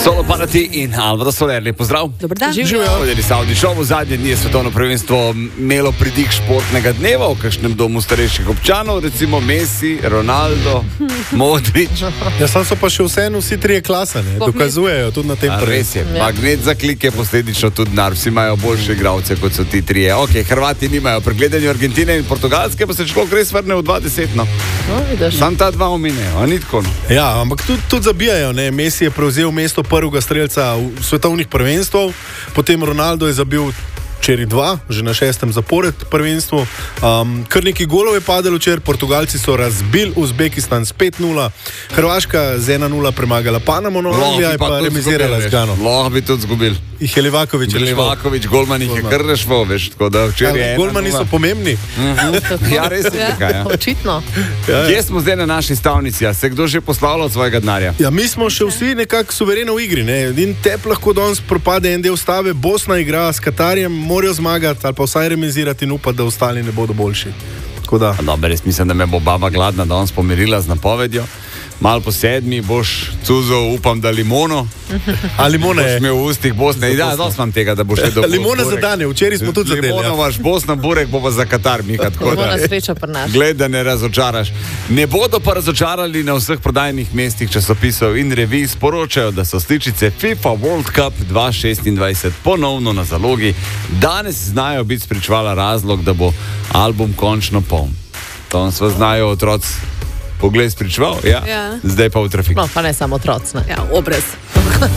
Solo Parati in Alvaro Soler, lep pozdrav. Dober dan. Živijo. Vodili Saudi Show, v zadnje dni je svetovno prvenstvo imelo pridik športnega dneva v kakšnem domu starejših občanov, recimo Messi, Ronaldo, Modrić. Ja, sam so pa še vsi trije klasane, dokazujejo tudi na tem Res je, magnet za klik je posledično tudi nar, vsi imajo boljše igralce kot so ti trije. Ok, Hrvati nimajo, pri gledanju Argentine in Portugalske pa se človek res vrne v 20, no. Sam ta dva omenjajo, a ni tako, no. Ja, ampak tudi zabijajo, ne. Messi je prevzel mesto prvega strelca v svetovnih prvenstvov, potem Ronaldo je zabil včeraj 2, že na 6. zapored prvenstvu. Kar nekaj golov je padalo včeraj, Portugalci so razbili Uzbekistan s 5-0, Hrvaška z 1-0 premagala Panamo, Anglija je pa remizirala z Gano. Lahko bi tudi zgubili. Jih je Livaković, golman jih je kar rešval, veš, tako da včeraj je 1-0. Golmani so pomembni. Ja, res je tako, ja. Očitno. Kje smo zdaj na naši stavnici, a se kdo že poslavljal od svojega denarja? Ja, mi smo še vsi nekako suvereno v igri, ne. In tep lahko danes propade en del stave, Bosna igra s Katarjem, morajo zmagati ali pa vsaj remizirati in upati, da ostali ne bodo boljši. Tako da. Dobre, res mislim, da me bo baba gladna danes pomirila z napovedjo. Malo po 7 boš cuzol, upam, da limono. A limona je. Boš imel v ustih Bosne. Ja, dosti imam tega, da boš še dobro. Limona za dane, včeraj smo tudi zadeli. Limono imaš, Bosna, burek bo pa za Katar, Mika. Limona sreča pri nas. Glej, da ne razočaraš. Ne bodo pa razočarali na vseh prodajnih mestih časopisov in revij, sporočajo, da so sličice FIFA World Cup 2026 ponovno na zalogi. Danes znajo biti spričevala razlog, da bo album končno poln. To sva znajo otroci. Poglej, spričeval, ja. Zdaj pa v trafiku. No, pa ne samo otroci, ne. Ja, obraz.